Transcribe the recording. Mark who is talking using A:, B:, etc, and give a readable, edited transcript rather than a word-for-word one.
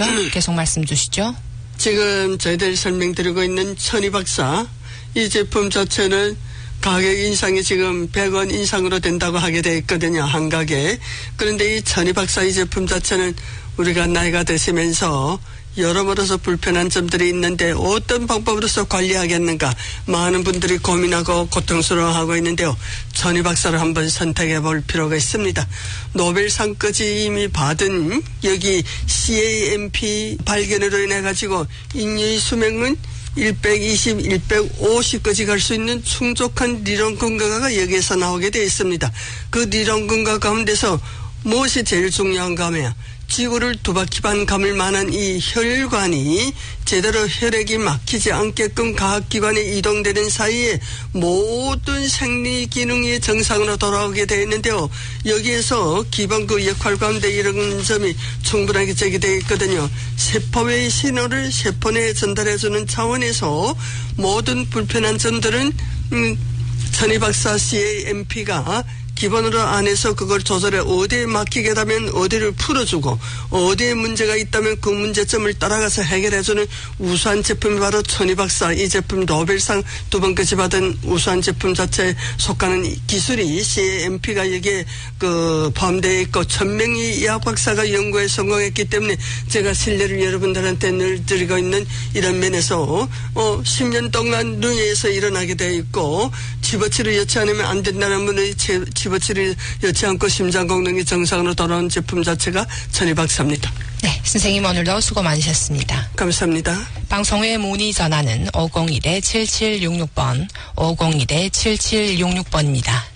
A: 나오셨죠? 계속 말씀 주시죠.
B: 지금 저희들이 설명드리고 있는 천희 박사, 이 제품 자체는 가격 인상이 지금 100원 인상으로 된다고 하게 돼 있거든요, 한 가게. 그런데 이 천희 박사 이 제품 자체는 우리가 나이가 드시면서 여러모로서 불편한 점들이 있는데 어떤 방법으로서 관리하겠는가 많은 분들이 고민하고 고통스러워하고 있는데요. 천희 박사를 한번 선택해 볼 필요가 있습니다. 노벨상까지 이미 받은 여기 CAMP 발견으로 인해 가지고 인류의 수명은 120, 150까지 갈 수 있는 충족한 리론 근거가 여기에서 나오게 되어 있습니다. 그 리론 근거 가운데서 무엇이 제일 중요한가 하면 지구를 두 바퀴 반 감을 만한 이 혈관이 제대로 혈액이 막히지 않게끔 각 기관에 이동되는 사이에 모든 생리 기능이 정상으로 돌아오게 되어 있는데요. 여기에서 기본 그 역할 가운데 이런 점이 충분하게 제기되어 있거든요. 세포의 신호를 세포 내에 전달해주는 차원에서 모든 불편한 점들은 천희 박사 CAMP가 기본으로 안에서 그걸 조절해 어디에 막히게 되면 어디를 풀어주고 어디에 문제가 있다면 그 문제점을 따라가서 해결해주는 우수한 제품이 바로 천희 박사 이 제품 노벨상 2번까지 받은 우수한 제품 자체에 속하는 기술이 CAMP가 여기에 포함되어 있고 1000명의 의학 박사가 연구에 성공했기 때문에 제가 신뢰를 여러분들한테 늘 드리고 있는 이런 면에서 10년 동안 뇌에서 일어나게 되어 있고 집어치를 여치 않으면 안 된다는 분의 집어치를 여치 않고 심장功能이 정상으로 돌아온 제품 자체가 천희 박사입니다.
A: 네, 선생님 오늘도 수고 많으셨습니다.
B: 감사합니다.
A: 방송의 문의 전화는 501-7766번, 501-7766번입니다.